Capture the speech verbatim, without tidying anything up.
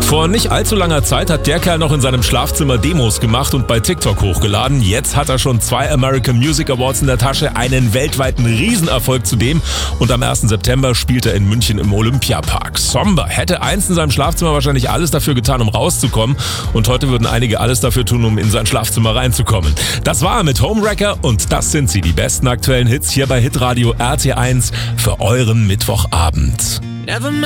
Vor nicht allzu langer Zeit hat der Kerl noch in seinem Schlafzimmer Demos gemacht und bei TikTok hochgeladen. Jetzt hat er schon zwei American Music Awards in der Tasche, einen weltweiten Riesenerfolg zudem. Und am ersten September spielt er in München im Olympiapark. Somber hätte einst in seinem Schlafzimmer wahrscheinlich alles dafür getan, um rauszukommen. Und heute würden einige alles dafür tun, um in sein Schlafzimmer reinzukommen. Das war er mit Homewrecker und das sind sie, die besten aktuellen Hits hier bei Hitradio R T eins für euren Mittwochabend. Never